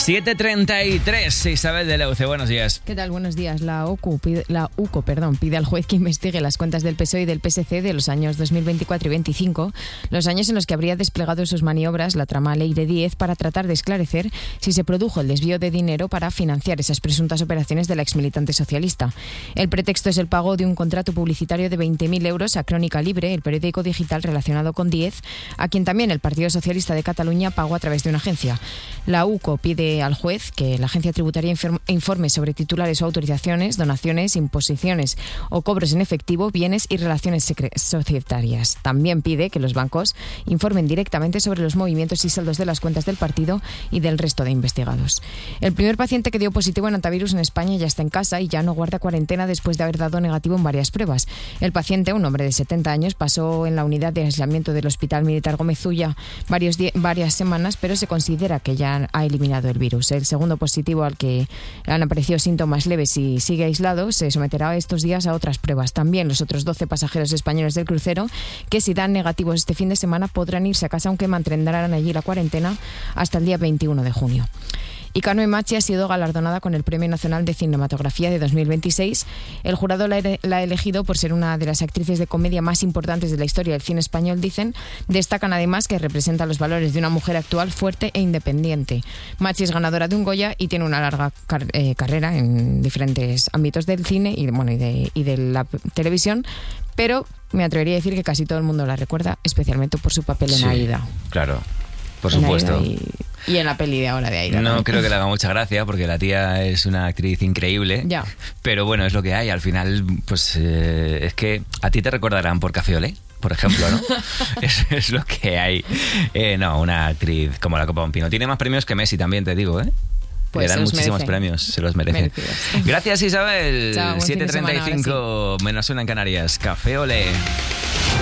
7:33, Isabel de Leuce, buenos días. ¿Qué tal? Buenos días. La UCO pide al juez que investigue las cuentas del PSOE y del PSC de los años 2024 y 2025, los años en los que habría desplegado sus maniobras la trama Leire 10 para tratar de esclarecer si se produjo el desvío de dinero para financiar esas presuntas operaciones de la exmilitante socialista. El pretexto es el pago de un contrato publicitario de 20.000 euros a Crónica Libre, el periódico digital relacionado con 10, a quien también el Partido Socialista de Cataluña pagó a través de una agencia. La UCO pide al juez que la agencia tributaria informe sobre titulares o autorizaciones, donaciones, imposiciones o cobros en efectivo, bienes y relaciones societarias. También pide que los bancos informen directamente sobre los movimientos y saldos de las cuentas del partido y del resto de investigados. El primer paciente que dio positivo en hantavirus en España ya está en casa y ya no guarda cuarentena después de haber dado negativo en varias pruebas. El paciente, un hombre de 70 años, pasó en la unidad de aislamiento del Hospital Militar Gómez Ulla varias semanas, pero se considera que ya ha eliminado el virus. El segundo positivo, al que han aparecido síntomas leves y sigue aislado, se someterá estos días a otras pruebas. También los otros 12 pasajeros españoles del crucero, que si dan negativos este fin de semana podrán irse a casa, aunque mantendrán allí la cuarentena hasta el día 21 de junio. Icano Emachi ha sido galardonada con el Premio Nacional de Cinematografía de 2026. El jurado la ha elegido por ser una de las actrices de comedia más importantes de la historia del cine español, dicen. Destacan además que representa los valores de una mujer actual fuerte e independiente. Machi es ganadora de un Goya y tiene una larga carrera en diferentes ámbitos del cine y de la televisión, pero me atrevería a decir que casi todo el mundo la recuerda, especialmente por su papel en Aida. Claro, por supuesto. Y en la peli de ahora de Aida. No creo que le haga mucha gracia porque la tía es una actriz increíble. Ya. Pero bueno, es lo que hay. Al final, pues es que a ti te recordarán por Café Olé, por ejemplo, ¿no? es lo que hay. No, una actriz como la Copa de un Pino. Tiene más premios que Messi también, te digo, ¿eh? Pues le dan muchísimos premios, se los merece. Merecidos. Gracias, Isabel. Chao, 7:35, menos una en Canarias. Café Olé.